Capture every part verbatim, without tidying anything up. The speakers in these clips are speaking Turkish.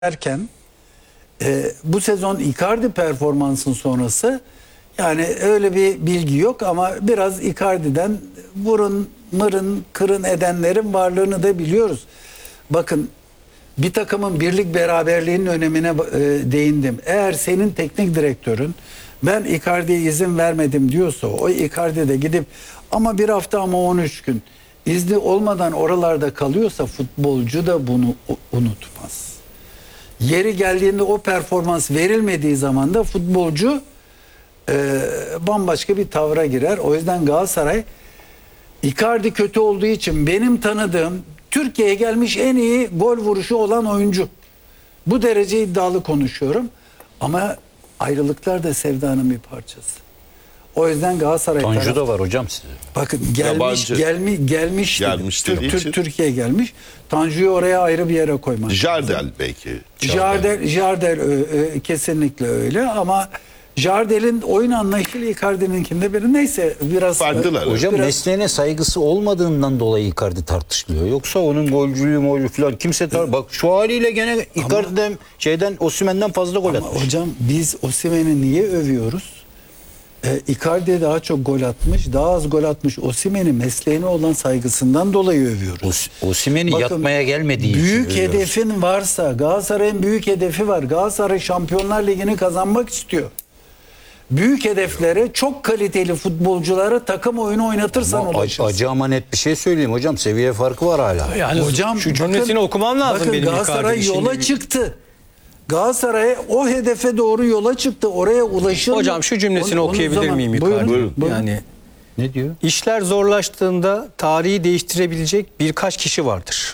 derken e, bu sezon Icardi performansın sonrası yani öyle bir bilgi yok ama biraz Icardi'den vurun, mırın, kırın edenlerin varlığını da biliyoruz. Bakın bir takımın birlik beraberliğinin önemine e, değindim. Eğer senin teknik direktörün ben Icardi'ye izin vermedim diyorsa o Icardi de gidip ama bir hafta ama on üç gün izni olmadan oralarda kalıyorsa futbolcu da bunu unutmaz. Yeri geldiğinde o performans verilmediği zaman da futbolcu e, bambaşka bir tavra girer. O yüzden Galatasaray Icardi kötü olduğu için benim tanıdığım Türkiye'ye gelmiş en iyi gol vuruşu olan oyuncu. Bu derece iddialı konuşuyorum. Ama ayrılıklar da sevdanın bir parçası. O yüzden Galatasaray Tanju tarafı, da var hocam size. bakın gelmiş gelmi, gelmiş Gelmiş Tür, dediği Tür, için. Türkiye gelmiş. Tanju'yu oraya ayrı bir yere koymak. Jardel belki. Jardel, Jardel e, kesinlikle öyle ama Jardel'in oyun anlayışıyla Icardi'ninkinde biri neyse biraz Farklılar. Hocam biraz, mesleğine saygısı olmadığından dolayı Icardi tartışmıyor. Yoksa onun golcülüğü molü falan kimse tar bak şu haliyle gene Icardi'den şeyden Osimhen'den fazla gol ama atmış. hocam biz Osimhen'i niye övüyoruz? E, Icardi daha çok gol atmış, daha az gol atmış. Osimhen'i mesleğine olan saygısından dolayı övüyoruz. Os Osimhen'i Bakın, yatmaya gelmediği büyük için övüyoruz. hedefin varsa, Galatasaray'ın büyük hedefi var. Galatasaray Şampiyonlar Ligi'ni kazanmak istiyor. Büyük hedeflere, çok kaliteli futbolculara takım oyunu oynatırsan Ama ulaşırsın. acı ama net bir şey söyleyeyim hocam, seviye farkı var hala. Yani Hocam şu cümlesini bakın, okumam lazım bakın, benim. Galatasaray Icardi yola işinde. çıktı. Galatasaray o hedefe doğru yola çıktı. Oraya ulaşıldı. Hocam şu cümlesini Onu- onun okuyabilir zaman- miyim Buyurun, Icardi? buyurun. buyurun. Yani Ne diyor? işler zorlaştığında tarihi değiştirebilecek birkaç kişi vardır.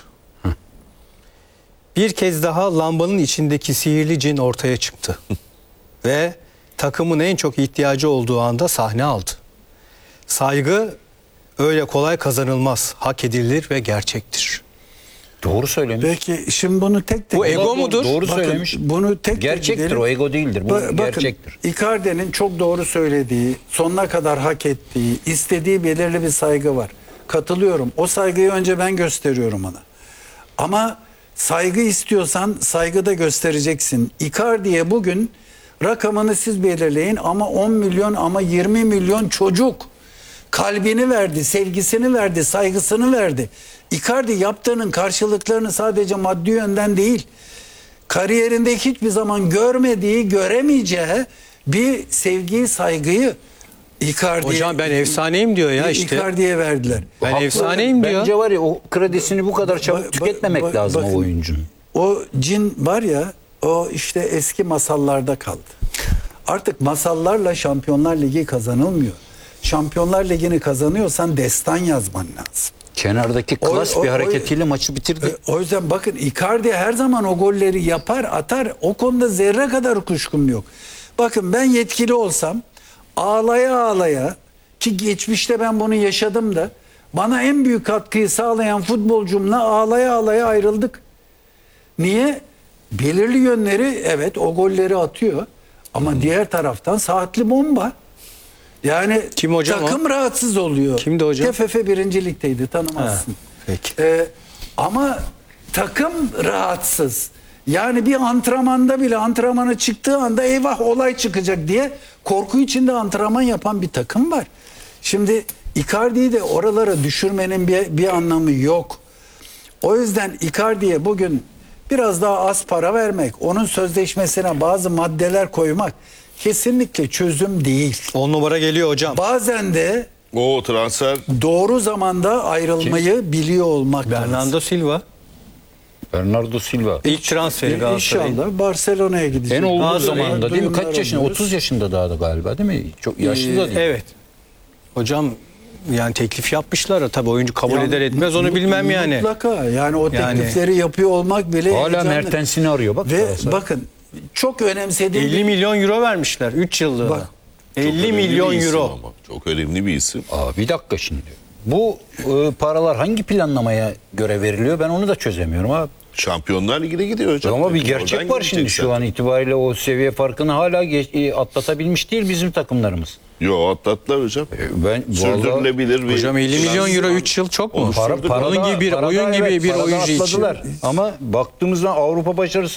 Bir kez daha lambanın içindeki sihirli cin ortaya çıktı. Ve takımın en çok ihtiyacı olduğu anda sahne aldı. Saygı öyle kolay kazanılmaz, hak edilir ve gerçektir. Doğru söylemiş. Peki şimdi bunu tek tek... Bu ego Doğru- mudur? Doğru Bakın, söylemiş. bunu tek tek Gerçektir gidelim. o, ego değildir. Bu Ba- gerçektir. Bakın Icardi'nin çok doğru söylediği, sonuna kadar hak ettiği, istediği belirli bir saygı var. Katılıyorum. O saygıyı önce ben gösteriyorum ona. Ama saygı istiyorsan saygı da göstereceksin. Icardi'ye bugün rakamını siz belirleyin ama on milyon ama yirmi milyon çocuk kalbini verdi, sevgisini verdi, saygısını verdi. Icardi yaptığının karşılıklarını sadece maddi yönden değil, kariyerinde hiçbir zaman görmediği, göremeyeceği bir sevgiyi, saygıyı Icardi'ye... Hocam ben efsaneyim diyor ya işte. Icardi'ye verdiler. Ben Haklı. efsaneyim diyor. Bence var ya o kredisini bu kadar çabuk Ba- ba- tüketmemek ba- lazım bakın. o oyuncunun. O cin var ya, o işte eski masallarda kaldı. Artık masallarla Şampiyonlar Ligi kazanılmıyor. Şampiyonlar Ligi'ni kazanıyorsan destan yazman lazım. Kenardaki klas O- o- bir o- hareketiyle maçı bitirdi. E, O yüzden bakın Icardi her zaman o golleri yapar, atar. O konuda zerre kadar kuşkum yok. Bakın ben yetkili olsam ağlaya ağlaya, ki geçmişte ben bunu yaşadım da, bana en büyük katkıyı sağlayan futbolcumla ağlaya ağlaya ayrıldık. Niye? Belirli yönleri, evet o golleri atıyor ama diğer taraftan saatli bomba. Yani Kim hocam takım o? rahatsız oluyor. Kimdi hocam? T F F birinci ligdeydi, tanımazsın. Ha, peki. Ee, ama takım rahatsız. Yani bir antrenmanda bile antrenmana çıktığı anda eyvah olay çıkacak diye korku içinde antrenman yapan bir takım var. Şimdi Icardi'yi de oralara düşürmenin bir, bir anlamı yok. O yüzden Icardi'ye bugün biraz daha az para vermek, onun sözleşmesine bazı maddeler koymak kesinlikle çözüm değil. On numara geliyor hocam. Bazen de O transfer doğru zamanda ayrılmayı biliyor olmak lazım. Bernardo Silva. Bernardo Silva. İlk transferi Galatasaray'ın. İnşallah Barcelona'ya gidecek. En olduğu Galatasaray zamanında değil mi? Duyumlar Kaç yaşında? alıyoruz. otuz yaşında daha da galiba değil mi? Çok yaşlı da değil. Evet. Hocam yani teklif yapmışlar. Tabii oyuncu kabul Yani eder etmez onu mut- bilmem yani. Mutlaka. Yani o Yani- teklifleri yapıyor olmak bile Hala heyecanlı. Mertens'ini arıyor bak. Ve Galatasaray. bakın çok önemsediğim elli milyon euro vermişler üç yıllığına. Bak, çok elli önemli milyon bir isim euro. ama. Çok önemli bir isim. Aa, bir dakika şimdi. Bu e, paralar hangi planlamaya göre veriliyor? Ben onu da çözemiyorum abi. Şampiyonlar Ligi'ne gidiyor hocam. Ama bir Oradan gerçek var şimdi gidecek şu an itibariyle o seviye farkını hala geç, e, atlatabilmiş değil bizim takımlarımız. Yo, atlattılar hocam. E, Ben vallahi- Sürdürülebilir bir... Hocam elli milyon finans- euro üç yıl çok mu? Para, Onun gibi bir parada oyun gibi evet, bir parada oyuncu için. atladılar. Ama baktığımızda Avrupa başarısı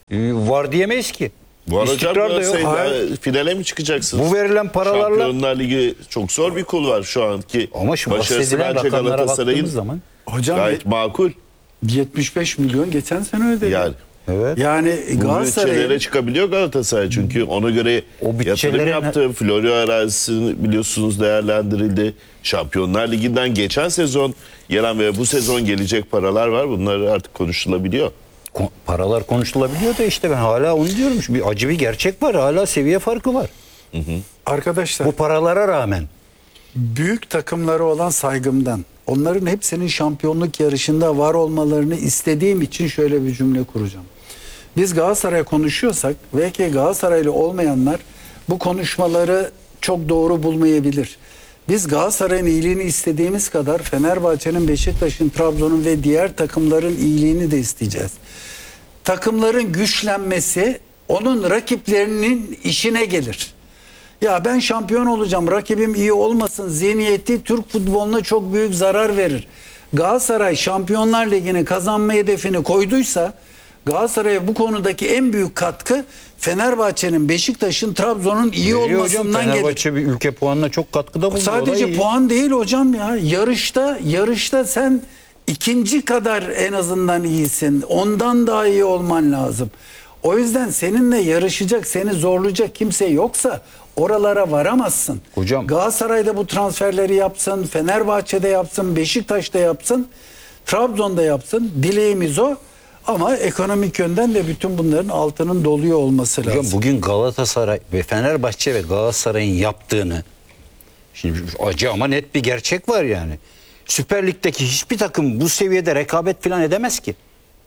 Ee, var diyemeyiz ki. Bu arada hocam İstikrar da yok. Galatasaray'la finale mi çıkacaksınız? Bu verilen paralarla Şampiyonlar Ligi çok zor bir kul var şu anki. ama şu Başarısı bahsedilen bence rakamlara Galatasaray'ın baktığımız zaman Hocam gayet makul. yetmiş beş milyon geçen sene ödedi. Yani evet. Yani bu bütçelere Galatasaray'ın çıkabiliyor Galatasaray çünkü ona göre O yatırım bütçelerin- yaptı. Florya arazisi biliyorsunuz değerlendirildi. Şampiyonlar Ligi'nden geçen sezon gelen ve bu sezon gelecek paralar var. Bunlar artık konuşulabiliyor. Ko- paralar konuşulabiliyor da işte ben hala onu diyorum. Şu bir acı bir gerçek var. Hala seviye farkı var. arkadaşlar Bu paralara rağmen. büyük takımlara olan saygımdan, onların hepsinin şampiyonluk yarışında var olmalarını istediğim için şöyle bir cümle kuracağım. Biz Galatasaray konuşuyorsak belki Galatasaraylı olmayanlar bu konuşmaları çok doğru bulmayabilir. Biz Galatasaray'ın iyiliğini istediğimiz kadar Fenerbahçe'nin, Beşiktaş'ın, Trabzon'un ve diğer takımların iyiliğini de isteyeceğiz. Takımların güçlenmesi onun rakiplerinin işine gelir. Ya ben şampiyon olacağım, rakibim iyi olmasın zihniyeti Türk futboluna çok büyük zarar verir. Galatasaray Şampiyonlar Ligi'ni kazanma hedefini koyduysa Galatasaray'a bu konudaki en büyük katkı Fenerbahçe'nin, Beşiktaş'ın, Trabzon'un iyi Veriyor hocam, olmasından gelir. Fenerbahçe bir ülke puanına çok katkıda bulundu. Sadece O da iyi. puan değil hocam ya. Yarışta yarışta sen ikinci kadar en azından iyisin. Ondan daha iyi olman lazım. O yüzden seninle yarışacak, seni zorlayacak kimse yoksa oralara varamazsın. Hocam- Galatasaray'da bu transferleri yapsın, Fenerbahçe'de yapsın, Beşiktaş'ta yapsın, Trabzon'da yapsın. Dileğimiz o. Ama ekonomik yönden de bütün bunların altının doluyor olması lazım. Hocam bugün Galatasaray ve Fenerbahçe ve Galatasaray'ın yaptığını, şimdi acı ama net bir gerçek var yani. Süper Lig'deki hiçbir takım bu seviyede rekabet falan edemez ki.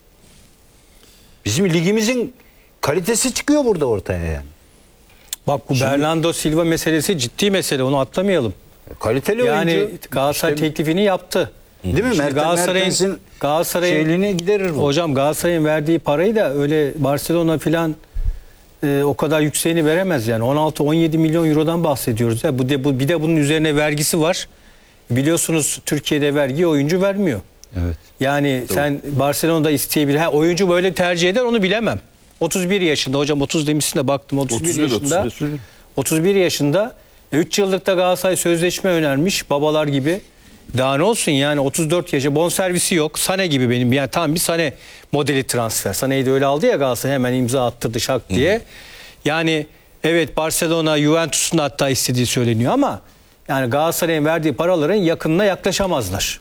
Bizim ligimizin kalitesi çıkıyor burada ortaya yani. Bak bu Bernardo Silva meselesi ciddi mesele, onu atlamayalım. Kaliteli Yani oyuncu. Galatasaray İşte- teklifini yaptı. Değil mi? Şimdi Mertens, Galatasaray'ın Mertens'in Galatasaray'ın şeyliğini giderir bu. hocam Galatasaray'ın verdiği parayı da öyle Barcelona filan e, o kadar yükseğini veremez yani. on altı on yedi milyon eurodan bahsediyoruz ya. Bu de bu bir de bunun üzerine vergisi var. Biliyorsunuz Türkiye'de vergi oyuncu vermiyor. Evet. Yani sen Barcelona'da isteyebilir. Ha, oyuncu böyle tercih eder onu bilemem. otuz bir yaşında hocam, otuz demişsin de baktım otuz bir otuz bir, yaşında. otuz bir. otuz bir yaşında üç yıllık da Galatasaray sözleşme önermiş babalar gibi. Daha ne olsun yani, otuz dört yaşa, bonservisi yok. Sane gibi benim yani, tam bir Sane modeli transfer. Sane'yi de öyle aldı ya Galatasaray, hemen imza attırdı şak diye. Yani evet, Barcelona, Juventus'un da hatta istediği söyleniyor ama yani Galatasaray'ın verdiği paraların yakınına yaklaşamazlar.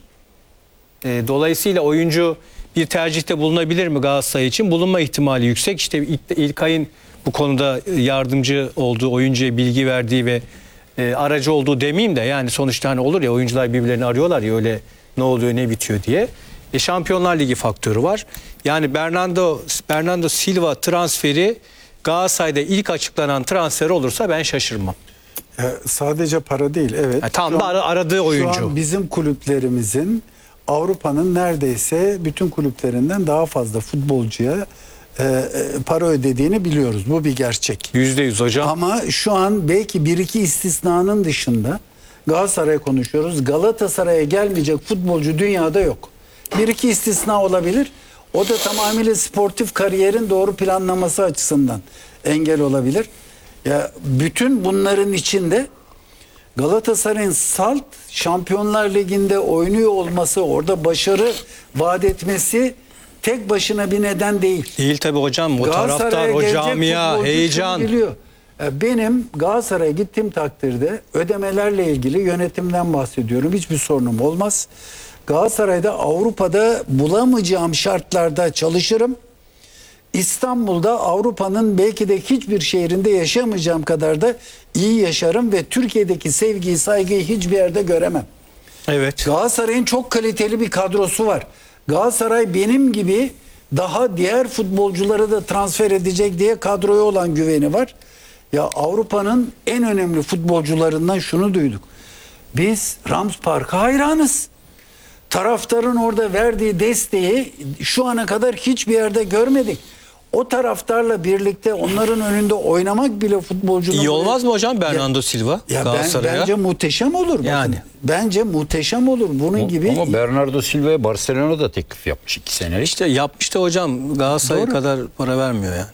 E, dolayısıyla oyuncu bir tercihte bulunabilir mi Galatasaray için? Bulunma ihtimali yüksek. İşte İlk- İlkay'ın bu konuda yardımcı olduğu, oyuncuya bilgi verdiği ve e, aracı olduğu demeyeyim de, yani sonuçta hani olur ya, oyuncular birbirlerini arıyorlar ya, öyle ne oluyor ne bitiyor diye. E, Şampiyonlar Ligi faktörü var. Yani Bernardo Bernardo Silva transferi Galatasaray'da ilk açıklanan transfer olursa ben şaşırmam. E, sadece para değil, evet. Yani tam Şu da an- ara- aradığı oyuncu. Şu an bizim kulüplerimizin Avrupa'nın neredeyse bütün kulüplerinden daha fazla futbolcuya e, e, para ödediğini biliyoruz. Bu bir gerçek. yüzde yüz hocam. Ama şu an belki bir iki istisnanın dışında Galatasaray konuşuyoruz. Galatasaray'a gelmeyecek futbolcu dünyada yok. Bir iki istisna olabilir. O da tamamıyla sportif kariyerin doğru planlaması açısından engel olabilir. Ya bütün bunların içinde Galatasaray'ın salt Şampiyonlar Ligi'nde oynuyor olması, orada başarı vaat etmesi tek başına bir neden değil. Değil tabii hocam. O taraftar, Galatasaray'a o gelecek camia, futbolcu heyecan. şunu biliyor. E, Benim Galatasaray'a gittiğim takdirde ödemelerle ilgili yönetimden bahsediyorum. Hiçbir sorunum olmaz. Galatasaray'da Avrupa'da bulamayacağım şartlarda çalışırım. İstanbul'da Avrupa'nın belki de hiçbir şehrinde yaşamayacağım kadar da iyi yaşarım ve Türkiye'deki sevgiyi, saygıyı hiçbir yerde göremem. Evet. Galatasaray'ın çok kaliteli bir kadrosu var. Galatasaray benim gibi daha diğer futbolcuları da transfer edecek diye kadroya olan güveni var. Ya Avrupa'nın en önemli futbolcularından şunu duyduk. Biz Rams Park'a hayranız. Taraftarın orada verdiği desteği şu ana kadar hiçbir yerde görmedik. o taraftarla birlikte onların önünde oynamak bile futbolcunun... İyi olmaz mı hocam Bernardo Silva Ya ben, Galatasaray'a? bence muhteşem olur. Bakın. Yani. Bence muhteşem olur. Bunun gibi... Ama Bernardo Silva'ya Barcelona'da teklif yapmış iki senelik. İşte yapmış da hocam Galatasaray Doğru. kadar para vermiyor yani.